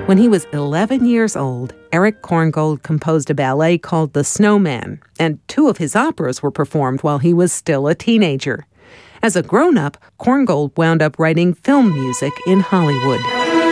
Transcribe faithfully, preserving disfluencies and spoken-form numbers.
When he was eleven years old, Eric Korngold composed a ballet called The Snowman, and two of his operas were performed while he was still a teenager. As a grown-up, Korngold wound up writing film music in Hollywood.